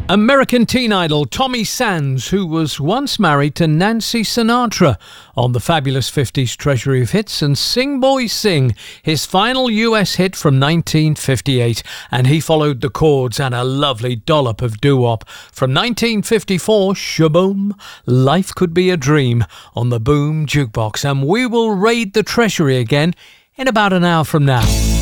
American teen idol Tommy Sands, who was once married to Nancy Sinatra, on the fabulous 50s Treasury of Hits, and Sing Boy Sing, his final US hit from 1958, and he followed the chords and a lovely dollop of doo-wop from 1954, Shaboom, Life Could Be a Dream, on the Boom Jukebox, and we will raid the Treasury again in about an hour from now.